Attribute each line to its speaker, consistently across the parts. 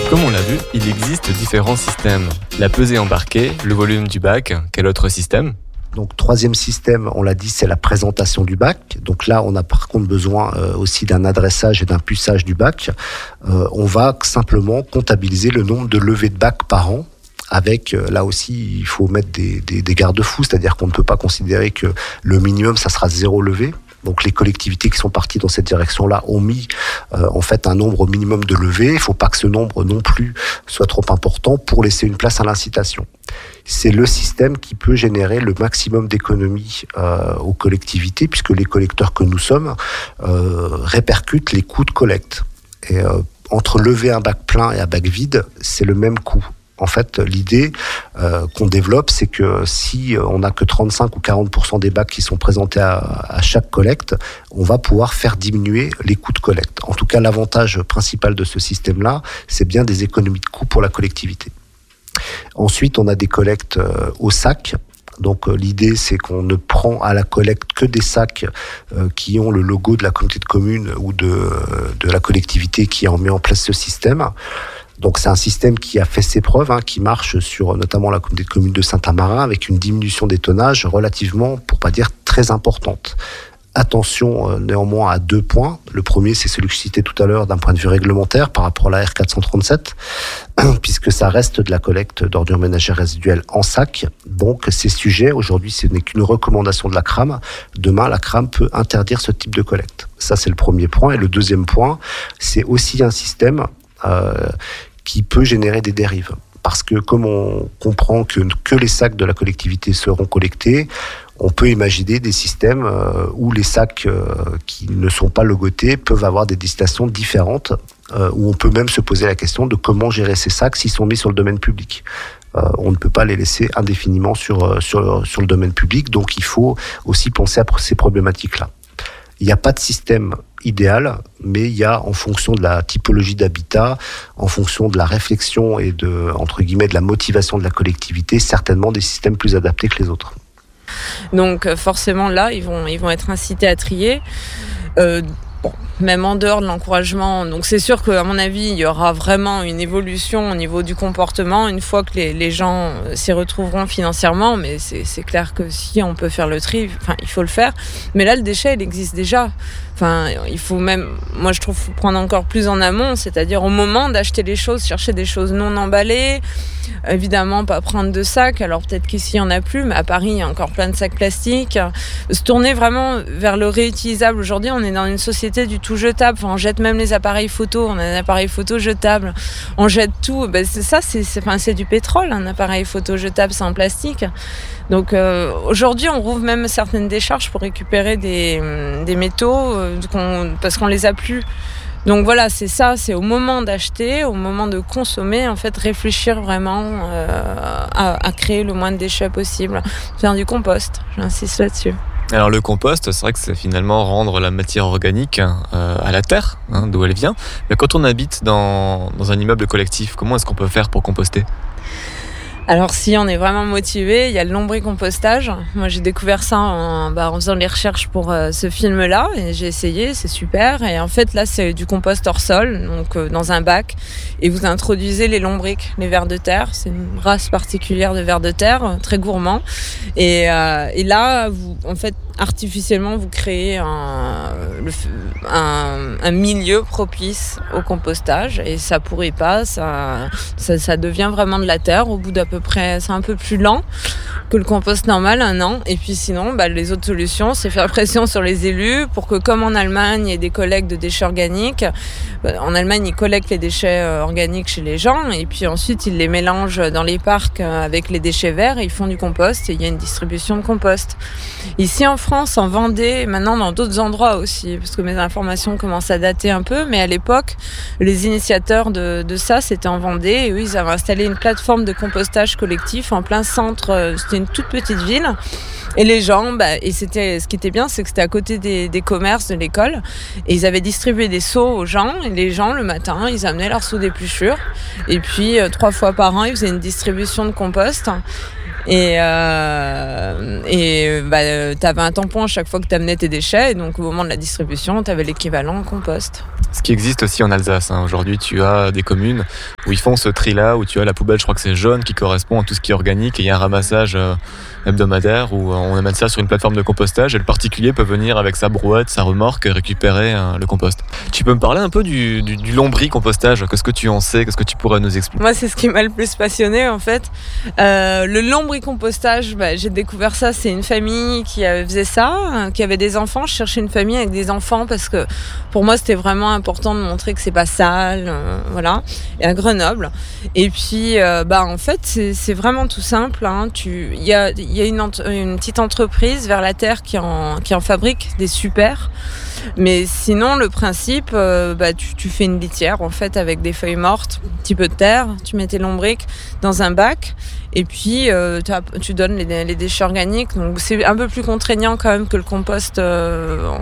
Speaker 1: Comme on l'a vu, il existe différents systèmes. La pesée embarquée, le volume du bac, quel autre système ?
Speaker 2: Donc, troisième système, on l'a dit, c'est la présentation du bac. Donc là, on a par contre besoin aussi d'un adressage et d'un puçage du bac. On va simplement comptabiliser le nombre de levées de bac par an. Avec, là aussi, il faut mettre des garde-fous, c'est-à-dire qu'on ne peut pas considérer que le minimum, ça sera 0 levée. Donc les collectivités qui sont parties dans cette direction-là ont mis en fait un nombre minimum de levées. Il ne faut pas que ce nombre non plus soit trop important pour laisser une place à l'incitation. C'est le système qui peut générer le maximum d'économies aux collectivités, puisque les collecteurs que nous sommes répercutent les coûts de collecte. Et entre lever un bac plein et un bac vide, c'est le même coût. En fait, l'idée qu'on développe, c'est que si on n'a que 35 ou 40% des bacs qui sont présentés à chaque collecte, on va pouvoir faire diminuer les coûts de collecte. En tout cas, l'avantage principal de ce système-là, c'est bien des économies de coûts pour la collectivité. Ensuite, on a des collectes au sac. Donc l'idée, c'est qu'on ne prend à la collecte que des sacs qui ont le logo de la communauté de communes ou de la collectivité qui a mis en place ce système. Donc c'est un système qui a fait ses preuves, qui marche sur notamment la communauté de communes de Saint-Amarin avec une diminution des tonnages relativement, pour pas dire très importante. Attention néanmoins à 2 points. Le premier, c'est celui que je citais tout à l'heure d'un point de vue réglementaire par rapport à la R437, puisque ça reste de la collecte d'ordures ménagères résiduelles en sac. Donc ces sujets, aujourd'hui, ce n'est qu'une recommandation de la CRAM. Demain, la CRAM peut interdire ce type de collecte. Ça, c'est le premier point. Et le deuxième point, c'est aussi un système qui peut générer des dérives. Parce que comme on comprend que les sacs de la collectivité seront collectés, on peut imaginer des systèmes où les sacs qui ne sont pas logotés peuvent avoir des destinations différentes, où on peut même se poser la question de comment gérer ces sacs s'ils sont mis sur le domaine public. On ne peut pas les laisser indéfiniment sur le domaine public, donc il faut aussi penser à ces problématiques-là. Il n'y a pas de système idéal, mais il y a, en fonction de la typologie d'habitat, en fonction de la réflexion et de la motivation de la collectivité, certainement des systèmes plus adaptés que les autres.
Speaker 3: Donc forcément là, ils vont être incités à trier. Même en dehors de l'encouragement. Donc c'est sûr qu'à mon avis, il y aura vraiment une évolution au niveau du comportement une fois que les gens s'y retrouveront financièrement. Mais c'est clair que si on peut faire le tri, il faut le faire. Mais là, le déchet, il existe déjà. Il faut même, moi je trouve, prendre encore plus en amont, c'est-à-dire au moment d'acheter les choses, chercher des choses non emballées. Évidemment, pas prendre de sacs. Alors peut-être qu'ici, il n'y en a plus, mais à Paris, il y a encore plein de sacs plastiques. Se tourner vraiment vers le réutilisable. Aujourd'hui, on est dans une société du tout jetable. On jette même les appareils photo. On a un appareil photo jetable. On jette tout. C'est du pétrole, un appareil photo jetable, c'est en plastique. Donc aujourd'hui, on rouvre même certaines décharges pour récupérer des métaux parce qu'on les a plus. Donc voilà, c'est ça, c'est au moment d'acheter, au moment de consommer, en fait, réfléchir vraiment à créer le moins de déchets possible. Faire du compost, j'insiste là-dessus.
Speaker 1: Alors le compost, c'est vrai que c'est finalement rendre la matière organique à la terre, d'où elle vient. Mais quand on habite dans un immeuble collectif, comment est-ce qu'on peut faire pour composter ?
Speaker 3: Alors si on est vraiment motivé, il y a le lombricompostage. Moi j'ai découvert ça en faisant les recherches pour ce film-là et j'ai essayé, c'est super. Et en fait là c'est du compost hors sol, donc dans un bac. Et vous introduisez les lombrics, les vers de terre. C'est une race particulière de vers de terre, très gourmand. Et là, en fait, artificiellement, vous créez un milieu propice au compostage et ça pourrit pas, ça devient vraiment de la terre au bout d'à peu près, c'est un peu plus lent que le compost normal, 1 an. Et puis sinon, les autres solutions, c'est faire pression sur les élus pour que, comme en Allemagne, il y ait des collectes de déchets organiques. En Allemagne, ils collectent les déchets organiques chez les gens et puis ensuite, ils les mélangent dans les parcs avec les déchets verts et ils font du compost et il y a une distribution de compost. Ici, en France, en Vendée, maintenant dans d'autres endroits aussi, parce que mes informations commencent à dater un peu, mais à l'époque, les initiateurs de ça, c'était en Vendée et eux, ils avaient installé une plateforme de compostage collectif en plein centre. C'était une toute petite ville. Et les gens, et ce qui était bien, c'est que c'était à côté des commerces de l'école. Et ils avaient distribué des seaux aux gens. Et les gens, le matin, ils amenaient leurs seaux d'épluchure. Et puis, 3 fois par an, ils faisaient une distribution de compost. Et t'avais un tampon à chaque fois que t'amenais tes déchets, et donc au moment de la distribution, t'avais l'équivalent en compost.
Speaker 1: Ce qui existe aussi en Alsace. Aujourd'hui, tu as des communes où ils font ce tri-là, où tu as la poubelle, je crois que c'est jaune, qui correspond à tout ce qui est organique, et il y a un ramassage hebdomadaire où on amène ça sur une plateforme de compostage, et le particulier peut venir avec sa brouette, sa remorque, récupérer le compost. Tu peux me parler un peu du lombricompostage? Qu'est-ce que tu en sais? Qu'est-ce que tu pourrais nous expliquer?
Speaker 3: Moi, c'est ce qui m'a le plus passionné en fait. Le lombricompostage, j'ai découvert ça, c'est une famille qui faisait ça, qui avait des enfants. Je cherchais une famille avec des enfants parce que pour moi, c'était vraiment important de montrer que c'est pas sale, voilà. Et à Grenoble. Et puis, en fait, c'est vraiment tout simple. Il y a une petite entreprise vers la terre qui en fabrique des super. Mais sinon, le principe, tu fais une litière en fait avec des feuilles mortes, un petit peu de terre, tu mets tes lombrics dans un bac et puis tu donnes les déchets organiques. Donc c'est un peu plus contraignant quand même que le compost dans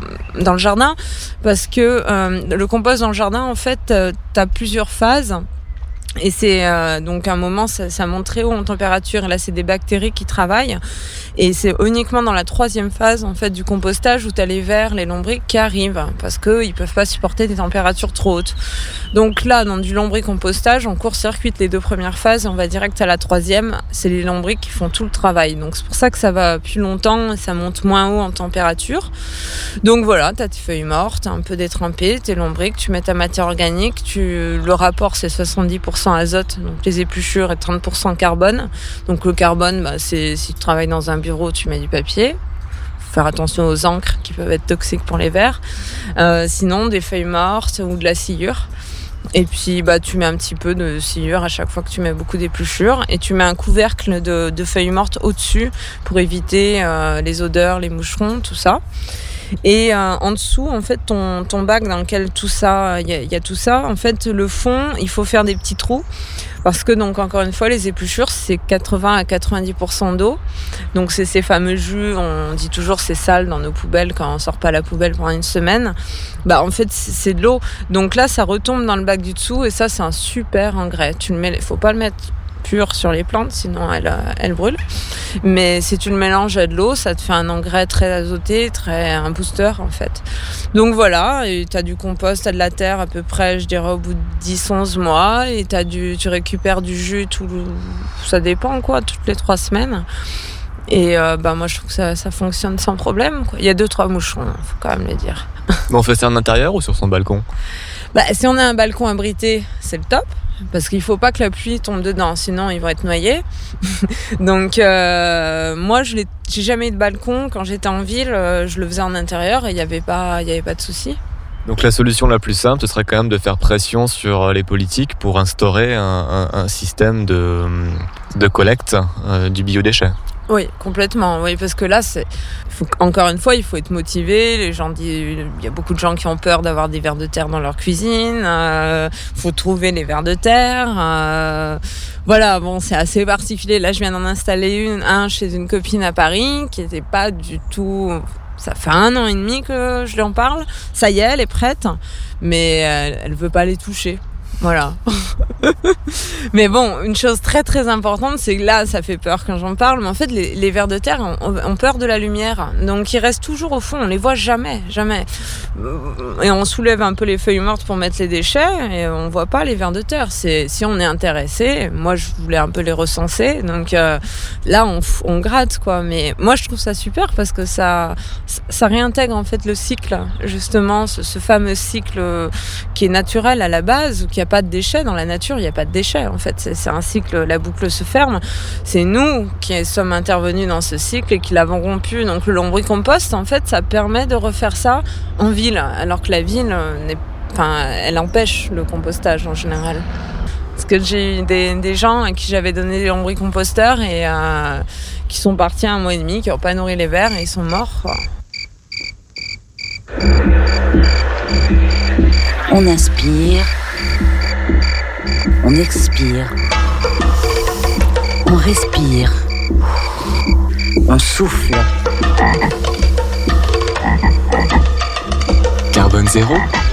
Speaker 3: le jardin, parce que le compost dans le jardin, en fait, t'as plusieurs phases. Et c'est donc à un moment ça monte très haut en température, et là c'est des bactéries qui travaillent, et c'est uniquement dans la 3e phase en fait du compostage où t'as les vers, les lombrics qui arrivent parce que ils peuvent pas supporter des températures trop hautes. Donc là, dans du lombricompostage, on court-circuite les 2 premières phases et on va direct à la 3e. C'est les lombrics qui font tout le travail, donc c'est pour ça que ça va plus longtemps et ça monte moins haut en température. Donc voilà, t'as tes feuilles mortes, un peu détrempées, tes lombrics, tu mets ta matière organique, le rapport c'est 70% azote, donc les épluchures, et 30% carbone. Donc le carbone, c'est si tu travailles dans un bureau, tu mets du papier. Faut faire attention aux encres qui peuvent être toxiques pour les vers. Sinon, des feuilles mortes ou de la sciure. Et puis tu mets un petit peu de sciure à chaque fois que tu mets beaucoup d'épluchures, et tu mets un couvercle de feuilles mortes au-dessus pour éviter les odeurs, les moucherons, tout ça. Et en dessous, en fait, ton bac dans lequel tout ça, il y a tout ça, en fait, le fond, il faut faire des petits trous. Parce que, donc, encore une fois, les épluchures, c'est 80 à 90% d'eau. Donc, c'est ces fameux jus, on dit toujours c'est sale dans nos poubelles quand on sort pas la poubelle pendant une semaine. En fait, c'est de l'eau. Donc là, ça retombe dans le bac du dessous, et ça, c'est un super engrais. Faut pas le mettre pur sur les plantes, sinon elles brûlent. Mais si tu le mélanges à de l'eau, ça te fait un engrais très azoté, un booster en fait. Donc voilà, et t'as du compost, t'as de la terre à peu près, je dirais au bout de 10-11 mois, et tu récupères du jus, ça dépend toutes les 3 semaines. Et moi je trouve que ça fonctionne sans problème, quoi. Il y a 2-3 moucherons, faut quand même le dire.
Speaker 1: Mais on fait ça en intérieur ou sur son balcon?
Speaker 3: Si on a un balcon abrité, c'est le top. Parce qu'il faut pas que la pluie tombe dedans, sinon ils vont être noyés. Donc moi j'ai jamais eu de balcon. Quand j'étais en ville, je le faisais en intérieur et il y avait pas de souci.
Speaker 1: Donc la solution la plus simple, ce serait quand même de faire pression sur les politiques pour instaurer un système de collecte du biodéchet.
Speaker 3: Oui, complètement. Oui, parce que là, encore une fois, il faut être motivé. Il y a beaucoup de gens qui ont peur d'avoir des vers de terre dans leur cuisine. Faut trouver les vers de terre. Voilà, c'est assez particulier. Là, je viens d'en installer un chez une copine à Paris qui n'était pas du tout. Ça fait 1 an et demi que je lui en parle. Ça y est, elle est prête, mais elle veut pas les toucher. Voilà. Mais bon, une chose très très importante, c'est que là, ça fait peur quand j'en parle, mais en fait, les vers de terre ont peur de la lumière. Donc, ils restent toujours au fond, on les voit jamais. Et on soulève un peu les feuilles mortes pour mettre les déchets, et on voit pas les vers de terre. Si on est intéressé, moi, je voulais un peu les recenser, donc là, on gratte, quoi. Mais moi, je trouve ça super parce que ça réintègre, en fait, le cycle, justement, ce fameux cycle qui est naturel à la base, qui a pas de déchets dans la nature, il n'y a pas de déchets en fait, c'est un cycle, la boucle se ferme, c'est nous qui sommes intervenus dans ce cycle et qui l'avons rompu. Donc le lombricompost en fait, ça permet de refaire ça en ville, alors que la ville elle empêche le compostage en général. Parce que j'ai eu des gens à qui j'avais donné des lombricomposteurs et qui sont partis 1 mois et demi, qui n'ont pas nourri les vers et ils sont morts.
Speaker 4: On inspire, on expire, on respire, on souffle.
Speaker 1: Carbone zéro.